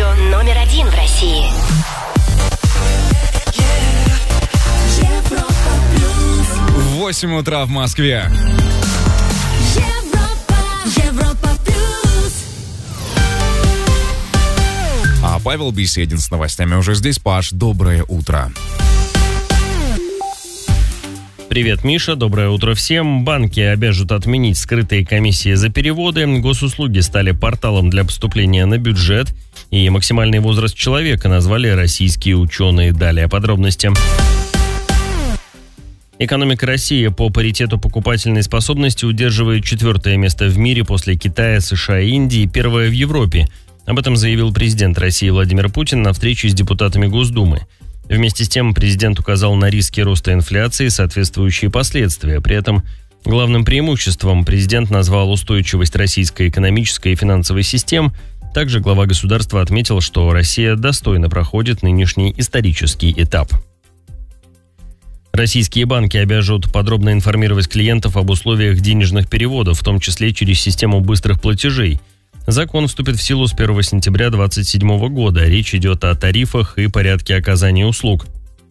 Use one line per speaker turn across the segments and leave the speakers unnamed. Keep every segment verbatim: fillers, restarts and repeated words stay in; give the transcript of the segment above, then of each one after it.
радио номер один в России.
восемь утра в Москве. А Павел Беседин с новостями уже здесь. Паш, доброе утро.
Привет, Миша, доброе утро всем. Банки обяжут отменить скрытые комиссии за переводы. Госуслуги стали порталом для поступления на бюджет. И максимальный возраст человека назвали российские ученые. Далее подробности. Экономика России по паритету покупательной способности удерживает четвертое место в мире после Китая, США и Индии, первое в Европе. Об этом заявил президент России Владимир Путин на встрече с депутатами Госдумы. Вместе с тем президент указал на риски роста инфляции и соответствующие последствия. При этом главным преимуществом президент назвал устойчивость российской экономической и финансовой систем. Также глава государства отметил, что Россия достойно проходит нынешний исторический этап. Российские банки обяжут подробно информировать клиентов об условиях денежных переводов, в том числе через систему быстрых платежей. Закон вступит в силу с первого сентября две тысячи двадцать седьмого года. Речь идет о тарифах и порядке оказания услуг.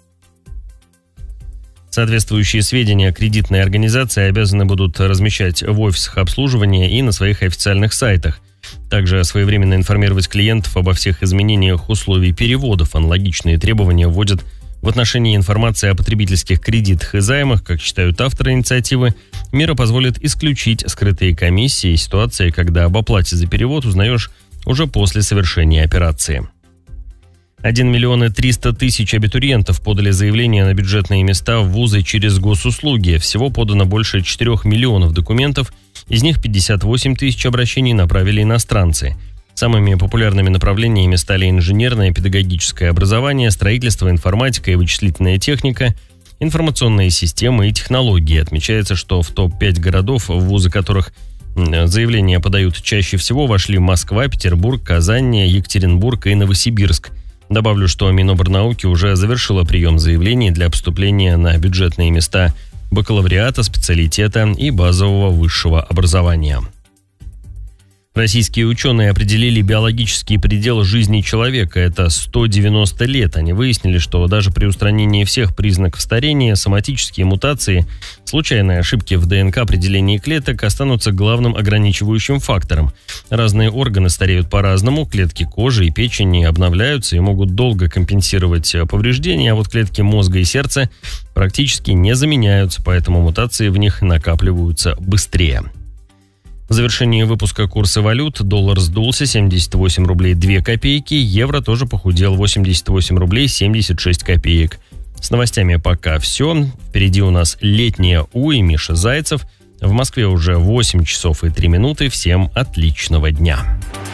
Соответствующие сведения кредитные организации обязаны будут размещать в офисах обслуживания и на своих официальных сайтах. Также своевременно информировать клиентов обо всех изменениях условий переводов. Аналогичные требования вводят в отношении информации о потребительских кредитах и займах. Как считают авторы инициативы, мера позволит исключить скрытые комиссии и ситуации, когда об оплате за перевод узнаешь уже после совершения операции. один миллион триста тысяч абитуриентов подали заявление на бюджетные места в вузы через госуслуги. Всего подано больше четырёх миллионов документов, из них пятьдесят восемь тысяч обращений направили иностранцы. Самыми популярными направлениями стали инженерное и педагогическое образование, строительство, информатика и вычислительная техника, информационные системы и технологии. Отмечается, что в топ пять городов, в вузы которых заявления подают чаще всего, вошли Москва, Петербург, Казань, Екатеринбург и Новосибирск. Добавлю, что Минобрнауки уже завершила прием заявлений для поступления на бюджетные места бакалавриата, специалитета и базового высшего образования. Российские ученые определили биологический предел жизни человека. Это сто девяносто лет. Они выяснили, что даже при устранении всех признаков старения, соматические мутации, случайные ошибки в ДНК определении клеток останутся главным ограничивающим фактором. Разные органы стареют по-разному. Клетки кожи и печени обновляются и могут долго компенсировать повреждения, а вот клетки мозга и сердца практически не заменяются, поэтому мутации в них накапливаются быстрее. В завершении выпуска курсы валют. Доллар сдулся семьдесят восемь рублей две копейки, евро тоже похудел восемьдесят восемь рублей семьдесят шесть копеек. С новостями пока все. Впереди у нас летняя У и Миша Зайцев. В Москве уже восемь часов и три минуты. Всем отличного дня.